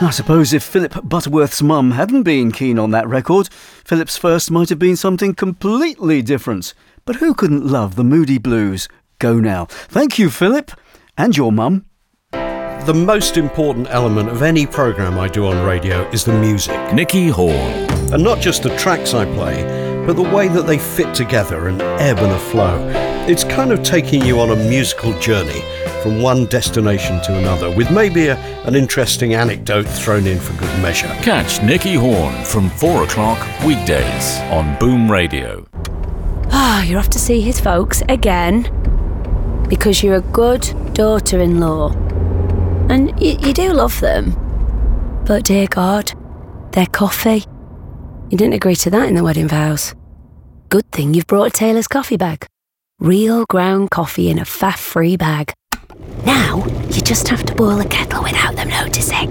I suppose if Philip Butterworth's mum hadn't been keen on that record, Philip's first might have been something completely different. But who couldn't love the Moody Blues? Go now. Thank you, Philip. And your mum. The most important element of any programme I do on radio is the music. Nicky Horn. And not just the tracks I play, but the way that they fit together and ebb and flow. It's kind of taking you on a musical journey from one destination to another, with maybe an interesting anecdote thrown in for good measure. Catch Nicky Horn from 4 o'clock weekdays on Boom Radio. You're off to see his folks again because you're a good daughter-in-law. And you do love them. But dear God, their coffee. You didn't agree to that in the wedding vows. Good thing you've brought a Taylor's coffee bag. Real ground coffee in a faff-free bag. Now, you just have to boil a kettle without them noticing.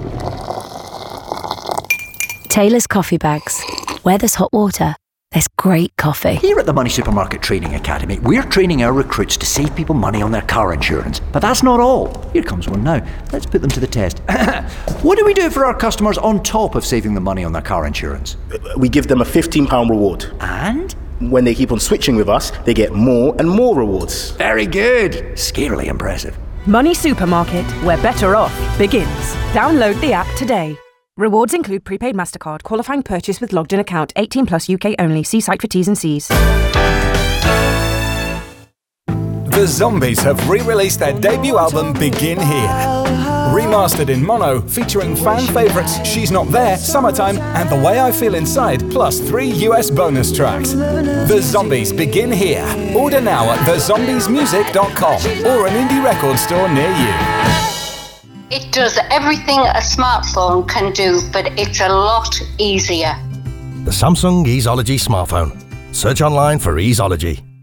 Taylor's coffee bags. Where there's hot water, there's great coffee. Here at the Money Supermarket Training Academy, we're training our recruits to save people money on their car insurance. But that's not all. Here comes one now. Let's put them to the test. What do we do for our customers on top of saving them money on their car insurance? We give them a £15 reward. And? When they keep on switching with us, they get more and more rewards. Very good. Scarily impressive. Money Supermarket, where better off begins. Download the app today. Rewards include prepaid MasterCard, qualifying purchase with logged-in account, 18 plus UK only. See site for T's and C's. The Zombies have re-released their debut album Begin Here. Remastered in mono, featuring fan favourites She's Not There, Summertime and The Way I Feel Inside, plus 3 US bonus tracks. The Zombies Begin Here. Order now at thezombiesmusic.com or an indie record store near you. It does everything a smartphone can do, but it's a lot easier. The Samsung Easeology smartphone. Search online for Easeology.